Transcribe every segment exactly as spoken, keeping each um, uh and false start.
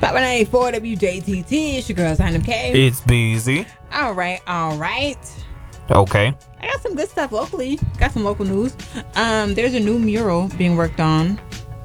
five ninety-four W J T T, it's your girl, Sign K. It's busy. All right, all right. Okay. I got some good stuff locally. Got some local news. Um, there's a new mural being worked on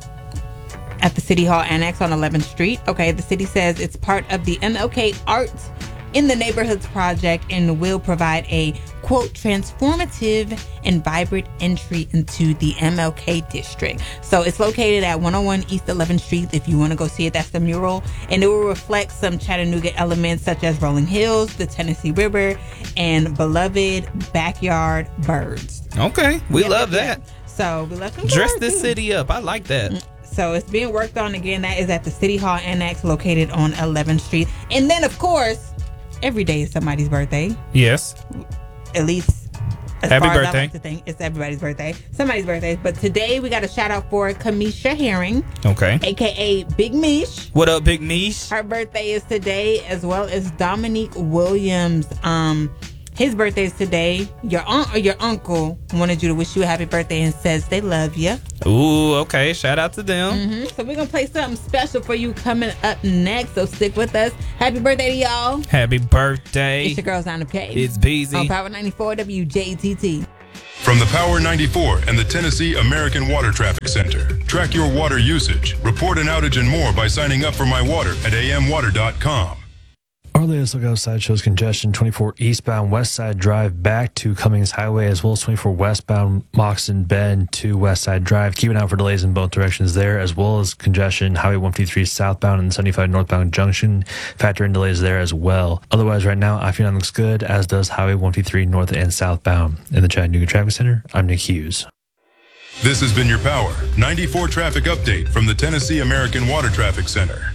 at the City Hall Annex on eleventh Street. Okay, the city says it's part of the M L K Arts in the Neighborhoods project and will provide a, quote, transformative and vibrant entry into the M L K district. So it's located at one oh one East eleventh Street. If you want to go see it, that's the mural. And it will reflect some Chattanooga elements such as rolling hills, the Tennessee River, and beloved backyard birds. Okay, we Yeah, love yeah. that. So we love some Dress birds, this too. city up. I like that. So it's being worked on again. That is at the City Hall Annex located on eleventh Street. And then, of course, every day is somebody's birthday. Yes. At least as Happy far as I birthday. like to think, it's everybody's birthday. Somebody's birthday. But today we got a shout out for Kamisha Herring, Okay. aka Big Mish. What up, Big Niche? Her birthday is today, as well as Dominique Williams. Um, his birthday is today. Your aunt or your uncle wanted you to wish you a happy birthday and says they love you. Ooh, okay. Shout out to them. Mm-hmm. So we're gonna play something special for you coming up next. So stick with us. Happy birthday to y'all. Happy birthday. It's your girl, Sign K. It's busy. On Power ninety-four W J T T. From the Power ninety-four and the Tennessee American Water Traffic Center. Track your water usage, report an outage and more by signing up for My Water at a m water dot com. Our latest look outside shows congestion twenty-four eastbound West Side Drive back to Cummings Highway, as well as twenty-four westbound Moxon Bend to West Side Drive. Keep an eye out for delays in both directions there, as well as congestion Highway one fifty-three southbound and seventy-five northbound junction. Factor in delays there as well. Otherwise, right now, I fifty-nine looks good, as does Highway one fifty-three north and southbound. In the Chattanooga Traffic Center, I'm Nick Hughes. This has been your Power ninety-four traffic update from the Tennessee American Water Traffic Center.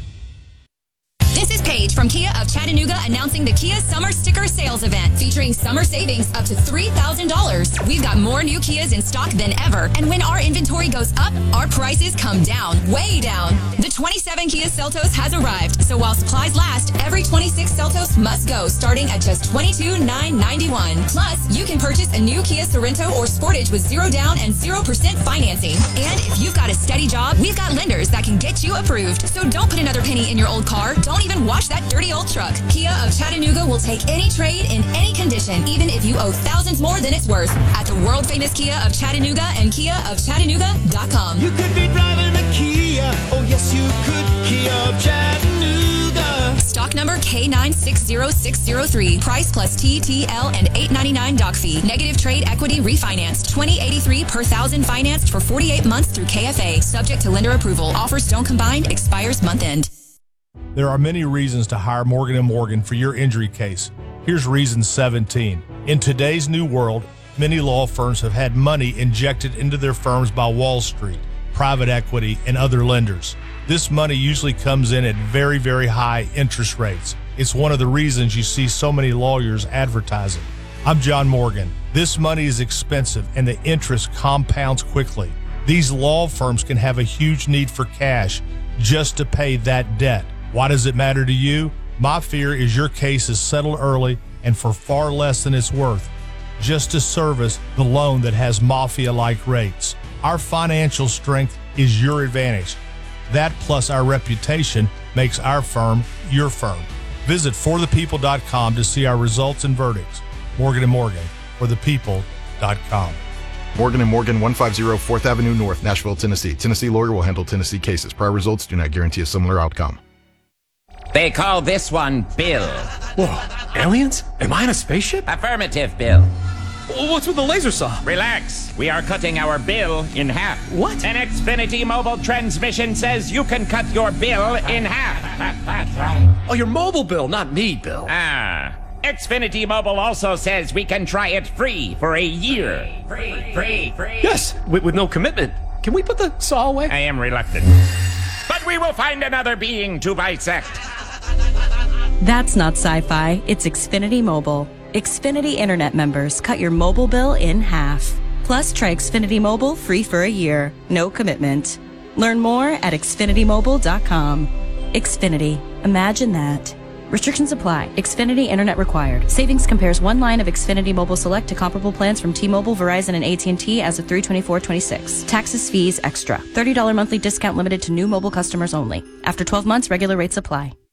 This is Paige from Kia of Chattanooga announcing the Kia Summer Sticker Sales Event featuring summer savings up to three thousand dollars. We've got more new Kias in stock than ever. And when our inventory goes up, our prices come down, way down. The twenty-seven Kia Seltos has arrived. So while supplies last, every twenty-six Seltos must go, starting at just twenty-two thousand nine hundred ninety-one dollars. Plus, you can purchase a new Kia Sorento or Sportage with zero down and zero percent financing. And if you've got a steady job, we've got lenders that can get you approved. So don't put another penny in your old car. Don't even wash that dirty old truck. Kia of Chattanooga will take any trade in any condition, even if you owe thousands more than it's worth. At the world famous Kia of Chattanooga and Kia of Chattanooga dot com. You could be driving a Kia. Oh, yes, you could. Kia of Chattanooga. Stock number K nine six zero six zero three. Price plus T T L and eight ninety-nine doc fee. Negative trade equity refinanced. twenty eighty-three per thousand financed for forty-eight months through K F A. Subject to lender approval. Offers don't combine. Expires month end. There are many reasons to hire Morgan and Morgan for your injury case. Here's reason seventeen. In today's new world, many law firms have had money injected into their firms by Wall Street, private equity, and other lenders. This money usually comes in at very, very high interest rates. It's one of the reasons you see so many lawyers advertising. I'm John Morgan. This money is expensive and the interest compounds quickly. These law firms can have a huge need for cash just to pay that debt. Why does it matter to you? My fear is your case is settled early and for far less than it's worth, just to service the loan that has mafia-like rates. Our financial strength is your advantage. That plus our reputation makes our firm your firm. Visit for the people dot com to see our results and verdicts. Morgan and Morgan, for the people dot com. Morgan and Morgan, one fifty fourth Avenue North, Nashville, Tennessee. Tennessee lawyer will handle Tennessee cases. Prior results do not guarantee a similar outcome. They call this one Bill. Whoa, aliens? Am I in a spaceship? Affirmative, Bill. What's with the laser saw? Relax. We are cutting our bill in half. What? An Xfinity mobile transmission says you can cut your bill in half. Oh, your mobile bill, not me, Bill. Ah. Xfinity Mobile also says we can try it free for a year. Free, free, free. Yes, with, with no commitment. Can we put the saw away? I am reluctant. But we will find another being to bisect. That's not sci-fi, it's Xfinity Mobile. Xfinity Internet members cut your mobile bill in half. Plus, try Xfinity Mobile free for a year. No commitment. Learn more at xfinity mobile dot com. Xfinity. Imagine that. Restrictions apply. Xfinity Internet required. Savings compares one line of Xfinity Mobile Select to comparable plans from T-Mobile, Verizon, and A T and T as of three twenty-four twenty-six. Taxes, fees, extra. thirty dollars monthly discount limited to new mobile customers only. After twelve months, regular rates apply.